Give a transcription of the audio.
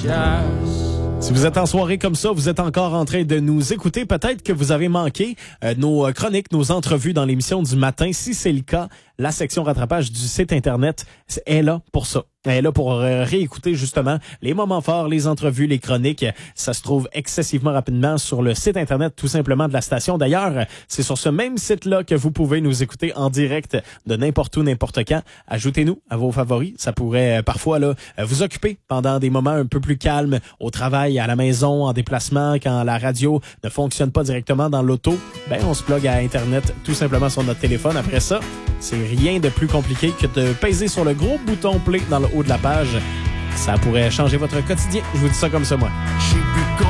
Si vous êtes en soirée comme ça, vous êtes encore en train de nous écouter, peut-être que vous avez manqué nos chroniques, nos entrevues dans l'émission du matin. Si c'est le cas, la section rattrapage du site Internet est là pour ça. Elle est là pour réécouter justement les moments forts, les entrevues, les chroniques. Ça se trouve excessivement rapidement sur le site Internet tout simplement de la station. D'ailleurs, c'est sur ce même site-là que vous pouvez nous écouter en direct de n'importe où, n'importe quand. Ajoutez-nous à vos favoris. Ça pourrait parfois là vous occuper pendant des moments un peu plus calmes au travail, à la maison, en déplacement, quand la radio ne fonctionne pas directement dans l'auto. On se plug à Internet tout simplement sur notre téléphone. Après ça, c'est rien de plus compliqué que de peser sur le gros bouton play dans le haut de la page. Ça pourrait changer votre quotidien. Je vous dis ça comme ça, moi.